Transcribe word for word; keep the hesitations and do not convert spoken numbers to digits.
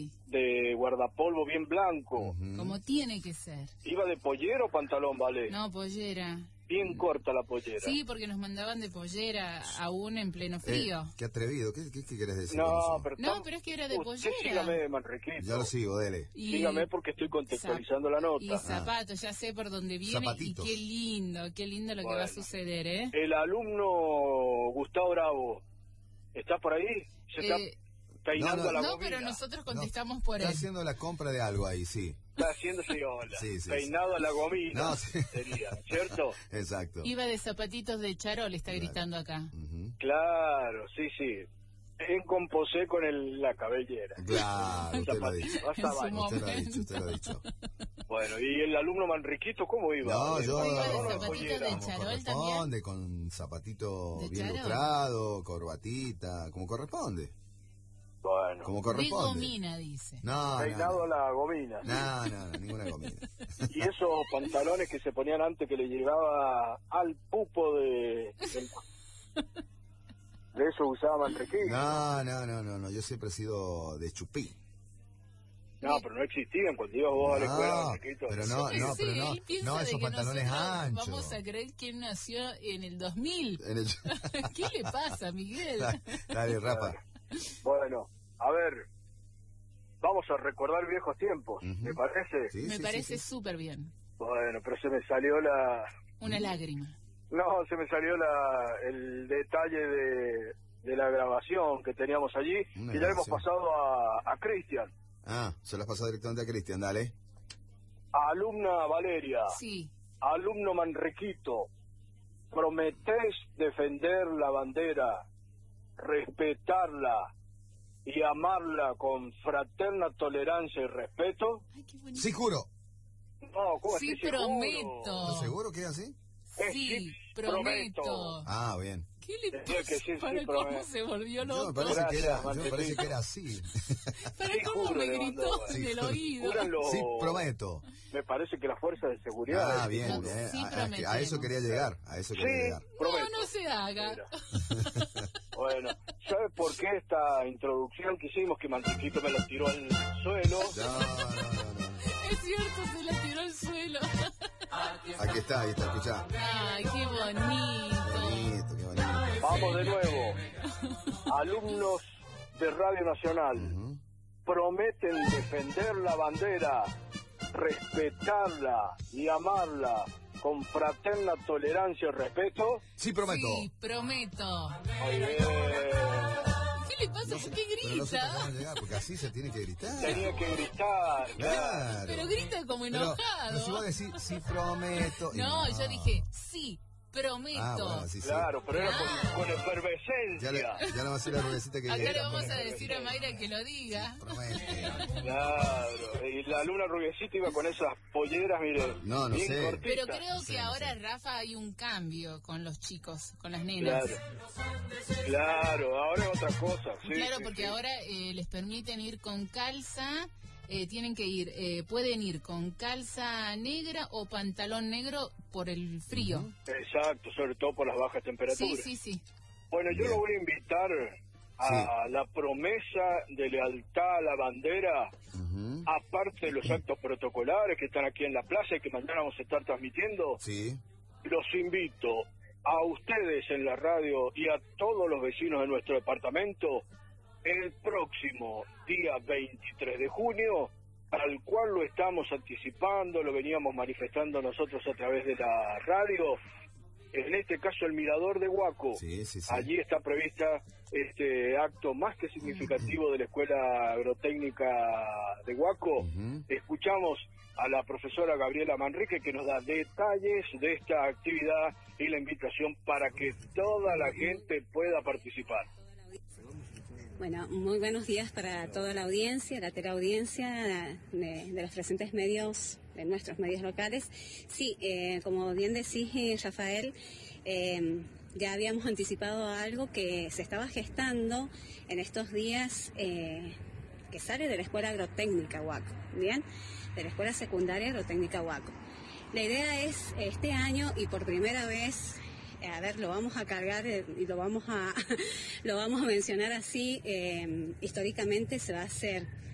Sí. de guardapolvo bien blanco. Uh-huh. Como tiene que ser. ¿Iba de pollera o pantalón, vale? No, pollera. Bien corta la pollera. Sí, porque nos mandaban de pollera aún en pleno frío. Eh, qué atrevido, ¿qué, qué, qué querés decir? No, pero, no, pero es que era de usted pollera. Sígame, Manriquito. Ya lo sigo, dele. Y... Sígame porque estoy contextualizando la nota. Y zapatos, ya sé por dónde viene. Zapatitos. Y qué lindo, qué lindo lo bueno, que va a suceder, ¿eh? El alumno Gustavo Bravo, ¿está por ahí? ¿Se está Eh, peinando no, no, a la no, gomina? pero nosotros contestamos no, por está él. haciendo la compra de algo ahí, sí. Está haciéndose hola. Sí, sí, Peinado sí. a la gomina, no, sí. sería, ¿cierto? Exacto. Iba de zapatitos de charol, está claro. gritando acá. Uh-huh. Claro, sí, sí. En composé con el, la cabellera. Claro, usted lo ha dicho. Hasta abajo. Usted lo ha dicho, usted lo ha dicho. Bueno, ¿y el alumno Manriquito cómo iba? No, yo... Iba de no, zapatitos de como charol corresponde, también. con zapatito ¿De bien charol? lustrado, corbatita, como corresponde. Bueno, Como De corresponde. gomina, dice. No, peinado no, a la gomina. no, no, no, ninguna gomina. Y esos pantalones que se ponían antes que le llegaba al pupo de... del- de eso usaba Manriquito. No, no, no, no, no, yo siempre he sido de chupí. No, pero no existían cuando ibas vos a la escuela, No, Manriquito. pero no, Yo no, pensé, pero no, él piensa no de esos que pantalones nosotros anchos. Vamos a creer quién nació en el dos mil. En el- ¿Qué le pasa, Miguel? Dale, Rafa. Bueno, a ver, vamos a recordar viejos tiempos, Ujú. ¿me parece? Sí, Me sí, parece sí, sí. súper bien. Bueno, pero se me salió la... Una lágrima. No, se me salió la el detalle de, de la grabación que teníamos allí, Una y ya le hemos grabación. pasado a, a Cristian. Ah, se las pasó directamente a Cristian, dale. Alumna Valeria, Sí. alumno Manriquito, ¿prometés defender la bandera, respetarla y amarla con fraterna tolerancia y respeto? Ay, qué bonito. Sí, juro. No, ¿cómo Sí, es que seguro? prometo. ¿Estás seguro que es así? Eh, Sí, sí, prometo. prometo. Ah, bien. ¿Qué le Tenía pasa? que decir sí, ¿Para prometo. cómo se volvió Yo me loco? parece que era, Gracias, yo me parece que era así. ¿Para Sí, cómo juro, me le gritó mandó. en Sí, el juro. oído? Júralo. Sí, prometo. Me parece que la fuerza de seguridad... Ah, bien, No, bien. sí, A- a, prometemos. a eso quería llegar, a eso Sí, quería llegar. prometo. No, no se haga. Mira. Bueno, ¿sabes por qué esta introducción que hicimos, que Manriquito me la tiró al suelo? No, no, no, no. Es cierto, se la tiró al suelo. Aquí está, ahí está, escuchá. Ay, qué bonito. Bonito, qué bonito. Vamos de nuevo. Alumnos de Radio Nacional, Ujú. prometen defender la bandera, respetarla y amarla con fraterna tolerancia y respeto. Sí, prometo. Sí, prometo. Muy bien. ¿Qué le pasa? No sé, ¿Por qué pero no sé grita? cómo llegar, porque así se tiene que gritar. Tenía que gritar. Claro. Pero grita como Pero, enojado. pero si vos decís, sí, prometo. y No, yo dije, sí, prometo. Ah, bueno, sí, sí. Claro, pero era con, Claro. con Ya efervescencia. le, ya le va a decir la rubecita que Acá llega. le vamos a decir a Mayra que lo diga. Promete. Claro, y la luna rubiecita iba con esas polleras, mire, No, no bien sé. cortitas. Pero creo Sí, que no ahora, sé. Rafa, hay un cambio con los chicos, con las nenas. Claro, claro, ahora es otra cosa. Sí, Claro, sí, porque sí. ahora eh, les permiten ir con calza, eh, tienen que ir, eh, pueden ir con calza negra o pantalón negro por el frío. Exacto, sobre todo por las bajas temperaturas. Sí, sí, sí. Bueno, yo Bien. lo voy a invitar a la promesa de lealtad a la bandera, Ujú. aparte de los actos protocolares que están aquí en la plaza y que mañana vamos a estar transmitiendo. Sí. Los invito a ustedes en la radio y a todos los vecinos de nuestro departamento el próximo día veintitrés de junio, al cual lo estamos anticipando, lo veníamos manifestando nosotros a través de la radio, en este caso el Mirador de Huaco. Sí, sí, sí. Allí está prevista este acto más que significativo de la Escuela Agrotécnica de Huaco. Ujú. Escuchamos a la profesora Gabriela Manrique, que nos da detalles de esta actividad y la invitación para que toda la gente pueda participar. Bueno, muy buenos días para toda la audiencia, la teleaudiencia de, de los presentes medios, de nuestros medios locales. Sí, eh, como bien decís, eh, Rafael, eh, ya habíamos anticipado algo que se estaba gestando en estos días, eh, que sale de la Escuela Agrotécnica Huaco, ¿bien? De la Escuela Secundaria Agrotécnica Huaco. La idea es, este año, y por primera vez, a ver, lo vamos a cargar eh, y lo vamos a lo vamos a mencionar así, eh, históricamente se va a hacer